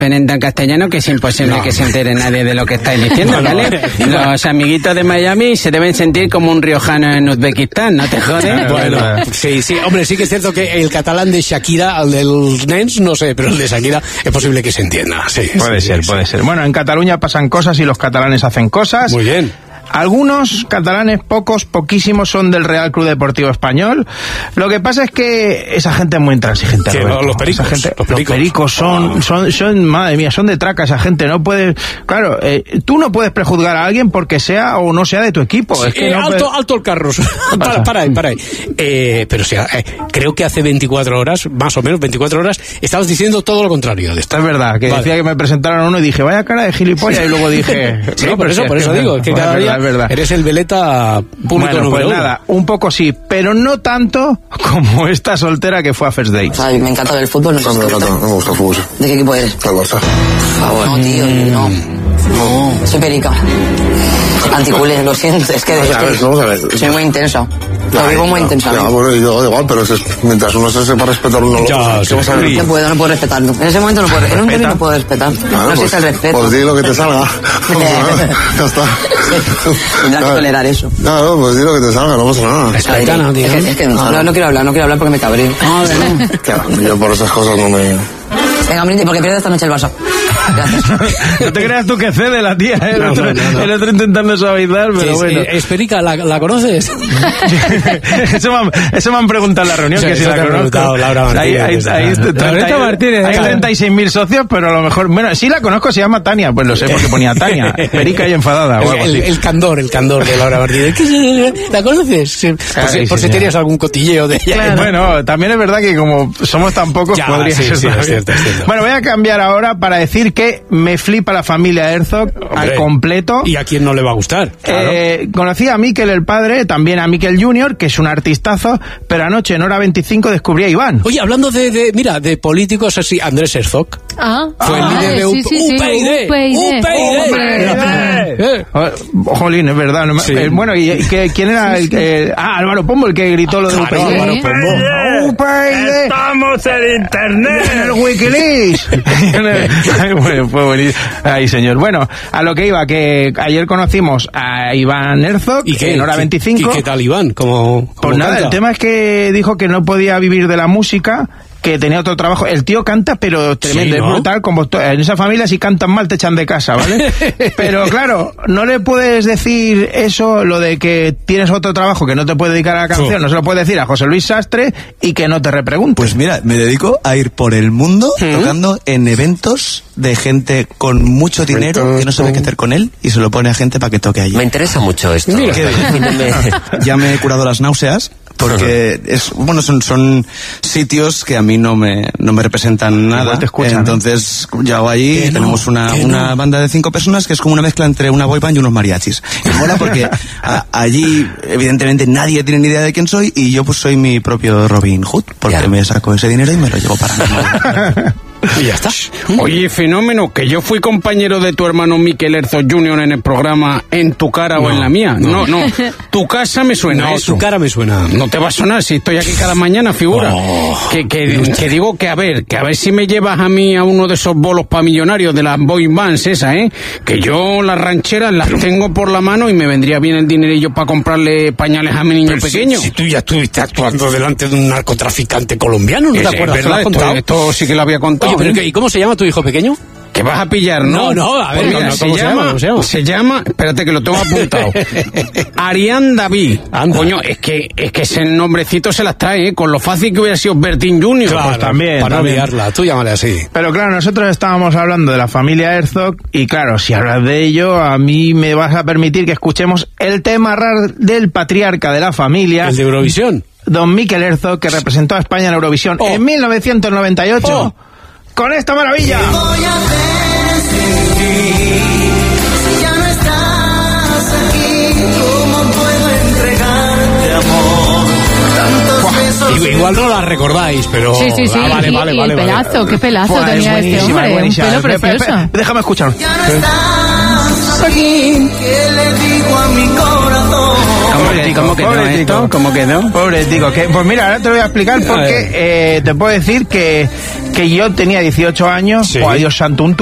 en tan castellano que es imposible que se entere nadie de lo que estáis diciendo, ¿vale? Los amiguitos de Miami se deben sentir como un riojano en Uzbekistán, ¿no te jodes? Bueno, sí, hombre, sí que es cierto que el catalán de Shakira, al de los nens, no sé, pero el de Shakira es posible que se entienda. Sí, puede ser. Bueno, en Cataluña pasan cosas y los catalanes hacen cosas. Muy bien. Algunos catalanes, poquísimos son del Real Club Deportivo Español. Lo que pasa es que esa gente es muy intransigente. Los pericos son, madre mía, son de traca esa gente. No puedes, claro, tú no puedes prejuzgar a alguien porque sea o no sea de tu equipo. Sí, es que alto el carro. para ahí. Pero sí, creo que hace 24 horas, más o menos 24 horas, estabas diciendo todo lo contrario de esto. Es verdad, que decía que me presentaron a uno y dije, vaya cara de gilipollas, y luego dije... Sí, por eso digo, que cada día eres el veleta público número pues nada, un poco sí, pero no tanto como esta soltera que fue a First Dates. Ay, me encanta ver el fútbol. No me gusta el fútbol. ¿De qué equipo eres? El Barça. Por favor. No, tío, no. Soy perica. Anticulé, lo siento, es que Vamos a ver. soy muy intensa. Lo vivo muy intensamente. Bueno, yo igual, pero mientras uno se sepa respetar uno ya, a ver. No puedo respetarlo. En ese momento no puedo. En un derbi no puedo respetar. No existe el respeto. Pues di lo que te salga. Ya está. Tendrás que tolerar eso. Claro, pues di lo que te salga, no pasa nada. Es que no quiero hablar porque me cabreo. Yo por esas cosas no me... Venga, brindis, porque pierde esta noche el Barça. Gracias. No te creas tú que cede la tía, el otro intentando suavizar, pero bueno. Esperica, ¿la conoces? eso me han preguntado en la reunión, que si la conozco. Laura Martínez. Hay 36.000 socios, pero a lo mejor... Bueno, sí la conozco, se llama Tania, pues lo sé porque ponía Tania, Esperica y enfadada. O algo así. El candor de Laura Martínez. ¿La conoces? Por si tenías algún cotilleo de ella. Claro. Bueno, también es verdad que como somos tan pocos, podría ser. Sí, es cierto. Bueno, voy a cambiar ahora para decir que me flipa la familia Herzog al completo. ¿Y a quién no le va a gustar? Claro. Conocí a Mikel el padre, también a Mikel Junior, que es un artistazo, pero anoche en Hora 25 descubrí a Iván. Oye, hablando de políticos así, Andrés Herzog. Fue el líder de UPyD. Jolín, es verdad. Bueno, ¿y quién era? Álvaro Pombo, el que gritó lo de UPyD. Álvaro Pombo. UPyD. Estamos en internet. En el Wikileaks. Bueno, fue buenísimo. Ay, señor. Bueno, a lo que iba, que ayer conocimos a Iván Herzog en Hora 25. ¿Y qué tal Iván? Pues nada, el tema es que dijo que no podía vivir de la música, que tenía otro trabajo. El tío canta, pero tremendo, sí, ¿no? Es brutal. Como en esa familia, si cantan mal, te echan de casa, ¿vale? Pero claro, no le puedes decir eso, lo de que tienes otro trabajo que no te puedes dedicar a la canción, no se lo puedes decir a José Luis Sastre y que no te repregunte. Pues mira, me dedico a ir por el mundo tocando en eventos de gente con mucho dinero que no sabe qué hacer con él y se lo pone a gente para que toque allí. Me interesa mucho esto. Ya me he curado las náuseas. Porque son sitios que a mí no me representan nada. Entonces yo hago allí, tenemos una banda de 5 personas que es como una mezcla entre una boy band y unos mariachis. Y mola porque allí evidentemente nadie tiene ni idea de quién soy y yo pues soy mi propio Robin Hood, porque me saco ese dinero y me lo llevo para mí. Y ya está. Oye, fenómeno, que yo fui compañero de tu hermano Mikel Herzog Jr. en el programa En tu cara o en la mía. No. Tu casa me suena. No, eso. Tu cara me suena. No te va a sonar si estoy aquí cada mañana, figura. Que digo que a ver si me llevas a mí a uno de esos bolos para millonarios de las boy bands esa, que yo las rancheras las tengo por la mano y me vendría bien el dinerillo para comprarle pañales a mi niño pequeño. Si tú ya estuviste actuando delante de un narcotraficante colombiano, ¿no te acuerdas? Es verdad, esto sí que lo había contado. Oye, pero ¿y cómo se llama tu hijo pequeño? Que vas a pillar, ¿no? No, a ver, mira, ¿cómo se llama? Espérate que lo tengo apuntado. Arián David. Anda. Coño, es que ese nombrecito se las trae, con lo fácil que hubiera sido Bertín Junior. Claro, pues también. Para no liarla, tú llámale así. Pero claro, nosotros estábamos hablando de la familia Herzog y claro, si hablas de ello, a mí me vas a permitir que escuchemos el tema del patriarca de la familia. ¿El de Eurovisión? Don Mikel Herzog, que representó a España en Eurovisión en 1998. Con esta maravilla. ¿Qué voy a hacer sin ti? Si ya no estás aquí, ¿cómo puedo entregarte amor? Tantos besos. Igual no la recordáis, pero... Sí. Vale. Qué pelazo tenía este hombre. Un pelo precioso. Déjame escuchar. Ya no estás aquí, ¿qué le digo a mi corazón? ¿Cómo quedó? Pobre tico. Pues mira, ahora te voy a explicar porque te puedo decir que que yo tenía 18 años, Sí. o Dios santo, un